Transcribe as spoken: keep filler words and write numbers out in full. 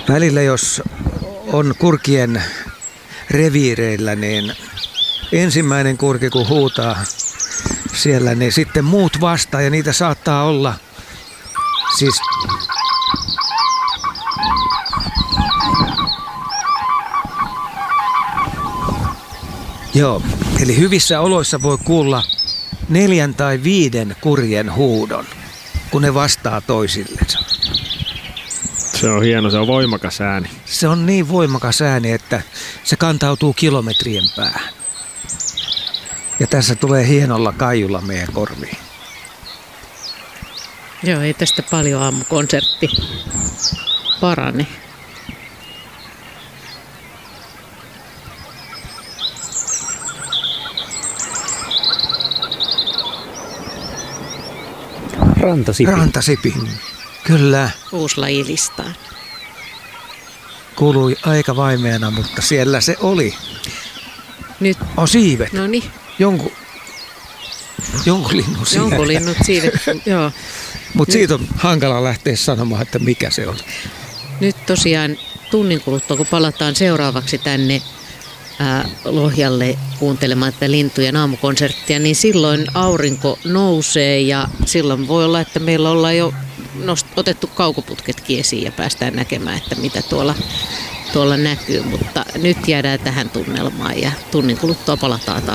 Välillä jos on kurkien reviireillä, niin ensimmäinen kurki kun huutaa siellä, niin sitten muut vastaa ja niitä saattaa olla siis joo, eli hyvissä oloissa voi kuulla neljän tai viiden kurjen huudon, kun ne vastaa toisillensa. Se on hieno, se on voimakas ääni. Se on niin voimakas ääni, että se kantautuu kilometrien päähän. Ja tässä tulee hienolla kaiulla meidän korviin. Joo, ei tästä paljon aamukonsertti parane. Rantasipi. Rantasipi, kyllä. Uusi lajilistaan. Kuului aika vaimeana, mutta siellä se oli. Nyt. On siivet. No niin. Jonkun, jonkun linnun siivet. Jonkun linnut siivet, joo. Mutta siitä on hankala lähteä sanomaan, että mikä se on. Nyt tosiaan tunnin kuluttua, kun palataan seuraavaksi tänne ää, Lohjalle kuuntelemaan tätä lintujen aamukonserttia, niin silloin aurinko nousee ja silloin voi olla, että meillä ollaan jo nost- otettu kaukoputketkin esiin ja päästään näkemään, että mitä tuolla, tuolla näkyy. Mutta nyt jäädään tähän tunnelmaan ja tunnin kuluttua palataan taas.